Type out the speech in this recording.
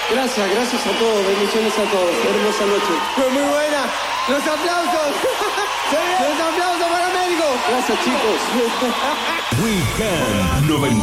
Gracias a todos, bendiciones a todos. Hermosa noche. Fue muy buena. Los aplausos. Los aplausos para Américo. Gracias, chicos. Weekend 90.